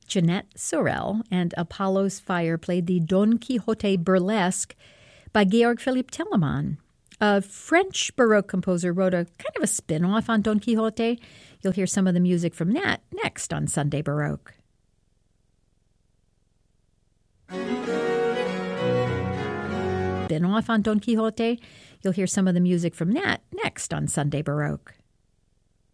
Jeanette Sorel and Apollo's Fire played the Don Quixote Burlesque by Georg Philipp Telemann. A French Baroque composer wrote a kind of a spin-off on Don Quixote. You'll hear some of the music from that next on Sunday Baroque. Spin-off on Don Quixote. You'll hear some of the music from that next on Sunday Baroque.